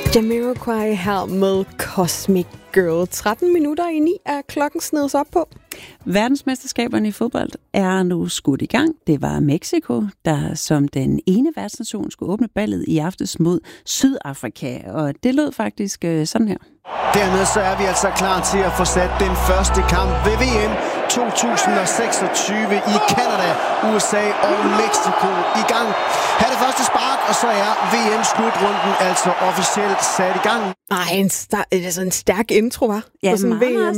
Jamiroquai her med Cosmic Girl. 13 minutter i 9 er klokken snedet op på. Verdensmesterskaberne i fodbold er nu skudt i gang. Det var Mexico, der som den ene værtsnation skulle åbne ballet i aftes mod Sydafrika. Og det lød faktisk sådan her. Dermed så er vi altså klar til at få sat den første kamp ved VM 2026 i Canada, USA og Mexico i gang. Her er det første spark, og så er VM-slutrunden altså officielt sat i gang. Ej, en stærk intro, var? Ja, sådan meget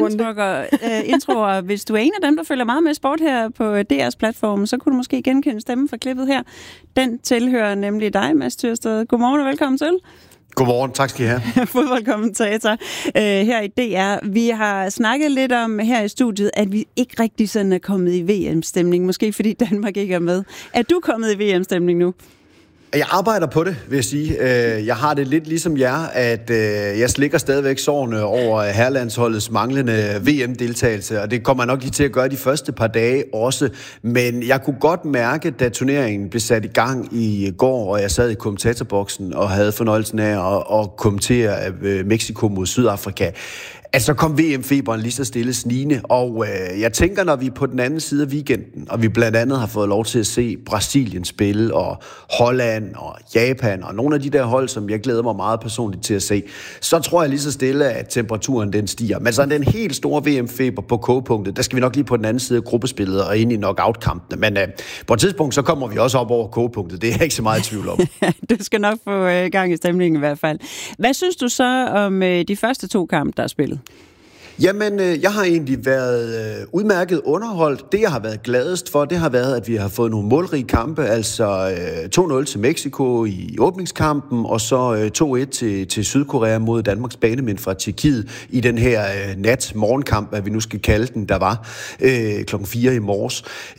stærk intro. Og hvis du er en af dem, der følger meget med sport her på DR's platform, så kunne du måske genkende stemmen fra klippet her. Den tilhører nemlig dig, Mads Tyrsted. Godmorgen og velkommen til. Godmorgen, tak skal I have. Fodboldkommentator her i DR. Vi har snakket lidt om her i studiet, at vi ikke rigtig sådan er kommet i VM-stemning. Måske fordi Danmark ikke er med. Er du kommet i VM-stemning nu? Jeg arbejder på det, vil jeg sige. Jeg har det lidt ligesom jer, at jeg slikker stadigvæk sårene over herrelandsholdets manglende VM-deltagelse, og det kommer jeg nok lige til at gøre de første par dage også. Men jeg kunne godt mærke, da turneringen blev sat i gang i går, og jeg sad i kommentatorboksen og havde fornøjelsen af at kommentere Mexico mod Sydafrika, at så kom VM-feberen lige så stille snigende, og jeg tænker, når vi er på den anden side af weekenden, og vi blandt andet har fået lov til at se Brasilien spille, og Holland og Japan, og nogle af de der hold, som jeg glæder mig meget personligt til at se, så tror jeg lige så stille, at temperaturen den stiger. Men så den helt store VM-feber på kogepunktet, der skal vi nok lige på den anden side af gruppespillet og ind i knockout-kampene. Men på et tidspunkt, så kommer vi også op over kogepunktet. Det er jeg ikke så meget i tvivl om. Du skal nok få gang i stemningen i hvert fald. Hvad synes du så om de første 2 kampe, der er spillet? Jamen, jeg har egentlig været udmærket underholdt. Det, jeg har været gladest for, det har været, at vi har fået nogle målrige kampe, altså 2-0 til Mexico i åbningskampen, og så 2-1 til Sydkorea mod Danmarks banemænd fra Tjekkiet i den her morgenkamp, hvad vi nu skal kalde den, der var klokken 4 i morges.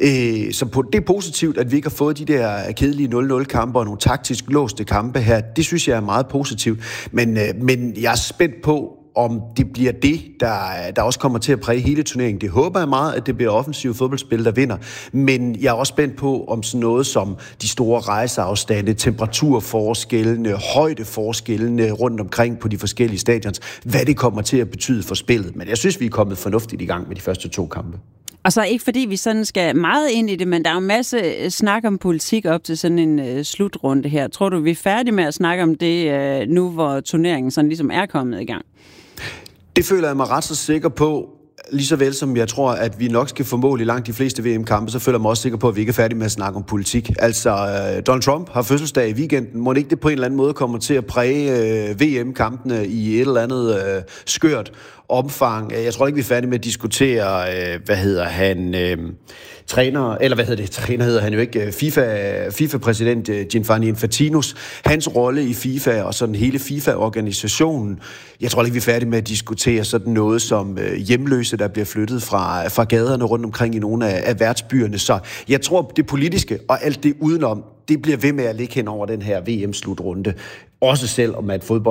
Så det er positivt, at vi ikke har fået de der kedelige 0-0-kampe og nogle taktisk låste kampe her. Det synes jeg er meget positivt. Men jeg er spændt på, om det bliver det, der også kommer til at præge hele turneringen. Det håber jeg meget, at det bliver offensive fodboldspil, der vinder. Men jeg er også spændt på, om sådan noget som de store rejseafstande, temperaturforskellene, højdeforskellene rundt omkring på de forskellige stadions, hvad det kommer til at betyde for spillet. Men jeg synes, vi er kommet fornuftigt i gang med de første 2 kampe. Og så ikke fordi vi sådan skal meget ind i det, men der er jo en masse snak om politik op til sådan en slutrunde her. Tror du, vi er færdige med at snakke om det nu, hvor turneringen sådan ligesom er kommet i gang? Det føler jeg mig ret så sikker på, lige så vel som jeg tror, at vi nok skal få mål i langt de fleste VM-kampe, så føler jeg mig også sikker på, at vi ikke er færdige med at snakke om politik. Altså, Donald Trump har fødselsdag i weekenden. Må det ikke det på en eller anden måde kommer til at præge VM-kampene i et eller andet skørt omfang? Jeg tror ikke, vi er færdige med at diskutere, træner hedder han jo ikke, FIFA-præsident Gianni Infantino's, hans rolle i FIFA og sådan hele FIFA-organisationen. Jeg tror ikke, vi er færdige med at diskutere sådan noget som hjemløse, der bliver flyttet fra gaderne rundt omkring i nogle af værtsbyerne. Så jeg tror, det politiske og alt det udenom, det bliver ved med at ligge hen over den her VM-slutrunde. Også selv om at fodbold